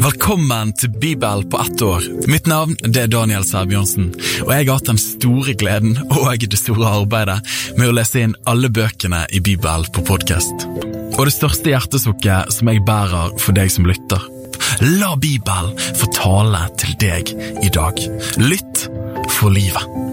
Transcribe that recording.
Velkommen til Bibel på 1 år. Mitt navn det Daniel Sæbjørnsen, og jeg har hatt den store gleden og det store arbeidet med å lese inn alle bøkene i Bibel på podcast. Og det største hjertesukket som jeg bærer for deg som lytter. La Bibel få tale til deg i dag. Lytt for livet.